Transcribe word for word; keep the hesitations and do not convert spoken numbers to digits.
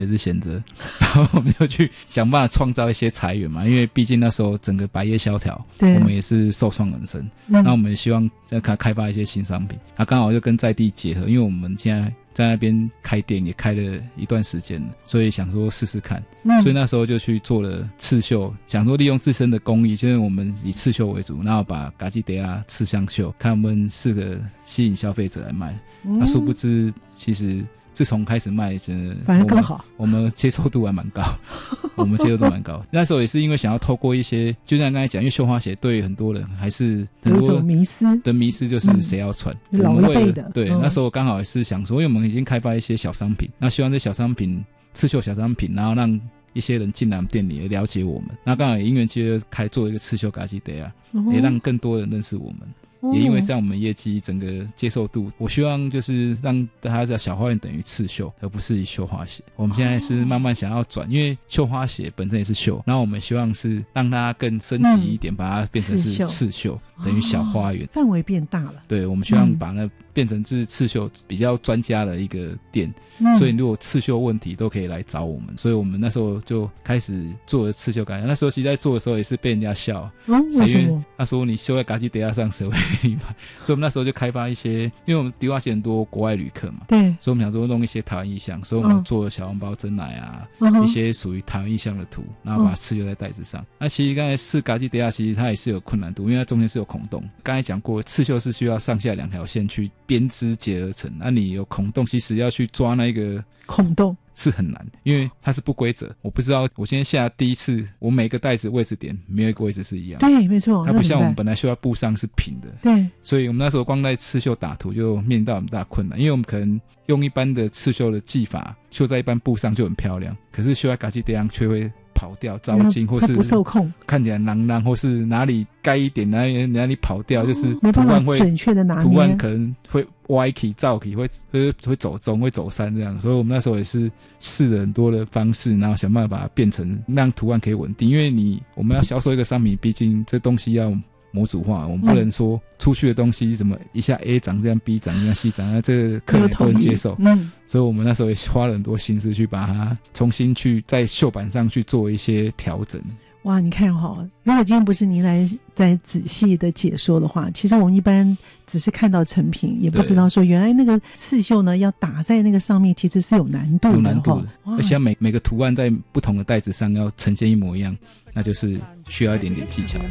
也是闲着，然后我们就去想办法创造一些财源嘛，因为毕竟那时候整个百业萧条，我们也是受创很深，那、嗯、我们也希望再开开发一些新商品，那、啊、刚好就跟在地结合，因为我们现在在那边开店也开了一段时间了，所以想说试试看、嗯、所以那时候就去做了刺绣，想说利用自身的工艺，就是我们以刺绣为主，然后把嘎吉德亚刺香绣看我们适合吸引消费者来卖、嗯、那殊不知其实自从开始卖真的反而更好， 我们, 我们接受度还蛮高我们接受度蛮高那时候也是因为想要透过一些就像刚才讲，因为绣花鞋对很多人还是很多有一种迷思的迷思，就是谁要穿、 嗯、老一辈的对、嗯、那时候刚好也是想说，因为我们已经开发一些小商品，那希望这小商品刺绣小商品，然后让一些人进来我们店里了解我们，那刚好也因缘机会开做一个刺绣嘎吉德亚、嗯、也让更多人认识我们，也因为这样我们业绩整个接受度，我希望就是让大家知道小花园等于刺绣而不是以绣花鞋，我们现在是慢慢想要转、哦、因为绣花鞋本身也是绣，然后我们希望是让大家更升级一点、嗯、把它变成是刺绣等于小花园、 哦、范围变大了， 对，我们希望把它变成是刺绣比较专家的一个店、嗯、所以如果刺绣问题都可以来找我们，所以我们那时候就开始做了刺绣感觉，那时候其实在做的时候也是被人家笑， 嗯，为什么？ 他说你绣在嘎吉德亚上谁会所以我们那时候就开发一些，因为我们迪化街很多国外旅客嘛， 对， 所以我们想说弄一些台湾意象，所以我们做了小笼包蒸奶啊、嗯、一些属于台湾意象的图，然后把它刺绣在袋子上、嗯、那其实刚才刺嘎吉德亚其实它也是有困难度，因为它中间是有孔洞，刚才讲过刺绣是需要上下两条线去编织结而成，那你有孔洞其实要去抓那个孔洞是很难，因为它是不规则，我不知道我今天下第一次我每个袋子位置点没有一个位置是一样的， 对，没错， 它不像我们本来绣在布上是平的， 对， 所以我们那时候光在刺绣打图就面临到很大困难，因为我们可能用一般的刺绣的技法绣在一般布上就很漂亮，可是绣在嘎吉德亚却会跑掉糟筋，或是不受控， 看起来啷啷，或是哪里盖一点哪里哪里跑掉、哦、就是图案会准确的拿捏， 图案可能会歪起造起，会会会走中会走山这样，所以我们那时候也是试了很多的方式，然后想办法把它变成让图案可以稳定，因为你我们要销售一个商品，毕竟这东西要模组化，我们不能说出去的东西怎么一下 A 涨这样 B 涨这样 C 涨，那这个客人也不能接受，嗯，所以我们那时候也花了很多心思去把它重新去在绣板上去做一些调整。 哇，你看哈、哦，如果今天不是您来再仔细的解说的话，其实我们一般只是看到成品，也不知道说原来那个刺绣呢要打在那个上面，其实是有难度的，有难度的， 而且每每个图案在不同的袋子上要呈现一模一样，那就是需要一点点技巧。